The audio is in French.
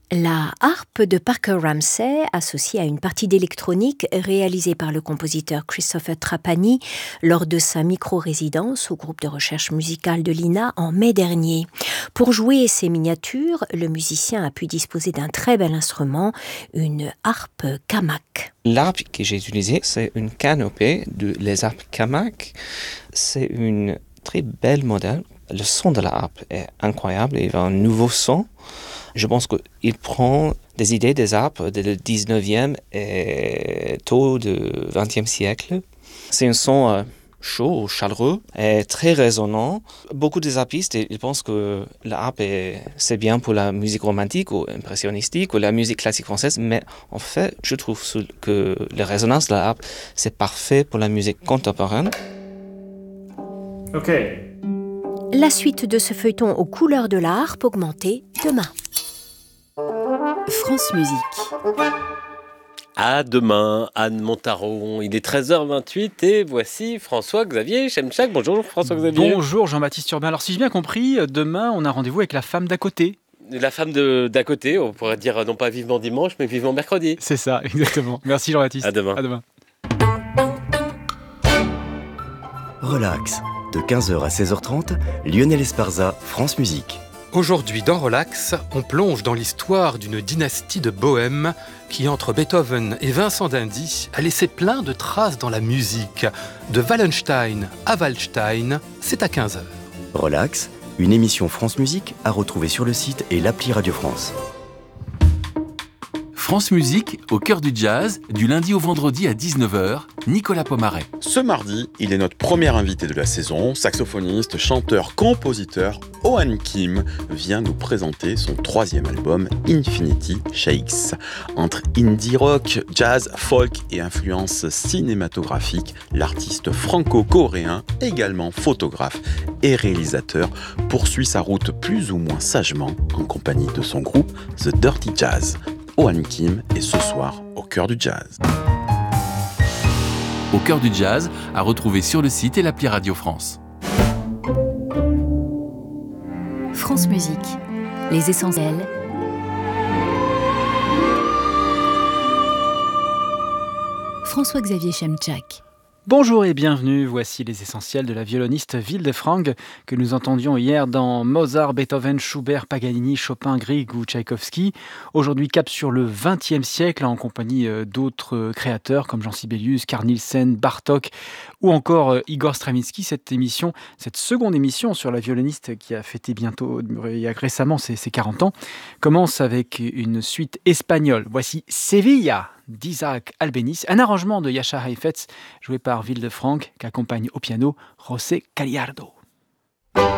La harpe de Parker Ramsey, associée à une partie d'électronique réalisée par le compositeur Christopher Trapani lors de sa micro-résidence au groupe de recherche musicale de l'INA en mai dernier. Pour jouer ces miniatures, le musicien a pu disposer d'un très bel instrument, une harpe Camac. L'harpe que j'ai utilisée, c'est une canopée de les harpes Camac. C'est une très belle modèle. Le son de la harpe est incroyable, il a un nouveau son. Je pense qu'il prend des idées des harpes du 19e et tôt du 20e siècle. C'est un son chaud, chaleureux et très résonnant. Beaucoup des harpistes ils pensent que la harpe c'est bien pour la musique romantique ou impressionnistique ou la musique classique française, mais en fait, je trouve que la résonance de la harpe, c'est parfait pour la musique contemporaine. Ok. La suite de ce feuilleton aux couleurs de la harpe augmentée demain. France Musique. À demain, Anne Montaron. Il est 13h28 et voici François-Xavier Chemchak. Bonjour François-Xavier. Bonjour Jean-Baptiste Urbain. Alors si j'ai bien compris, demain on a rendez-vous avec la femme d'à côté. La femme d'à côté, on pourrait dire non pas vivement dimanche, mais vivement mercredi. C'est ça, exactement. Merci Jean-Baptiste. À demain. À demain. Relax, de 15h à 16h30, Lionel Esparza, France Musique. Aujourd'hui, dans Relax, on plonge dans l'histoire d'une dynastie de Bohème qui, entre Beethoven et Vincent d'Indy, a laissé plein de traces dans la musique. De Wallenstein à Waldstein, c'est à 15h. Relax, une émission France Musique à retrouver sur le site et l'appli Radio France. France Musique, au cœur du jazz, du lundi au vendredi à 19h, Nicolas Pomaret. Ce mardi, il est notre premier invité de la saison, saxophoniste, chanteur, compositeur. Oh-Han Kim vient nous présenter son 3e album, Infinity Shakes. Entre indie rock, jazz, folk et influences cinématographiques, l'artiste franco-coréen, également photographe et réalisateur, poursuit sa route plus ou moins sagement en compagnie de son groupe The Dirty Jazz. Oh-Han Kim est ce soir au cœur du jazz. Au cœur du jazz, à retrouver sur le site et l'appli Radio France. France Musique, les essentiels. François-Xavier Chemchak. Bonjour et bienvenue, voici les essentiels de la violoniste Wilde-Frank que nous entendions hier dans Mozart, Beethoven, Schubert, Paganini, Chopin, Grieg ou Tchaïkovski. Aujourd'hui cap sur le XXe siècle en compagnie d'autres créateurs comme Jean Sibelius, Carl Nielsen, Bartók ou encore Igor Stravinsky. Cette seconde émission sur la violoniste qui a fêté récemment ses 40 ans, commence avec une suite espagnole. Voici Sevilla d'Isaac Albéniz, un arrangement de Jascha Heifetz joué par Wilde-Frank qui accompagne au piano José Gallardo.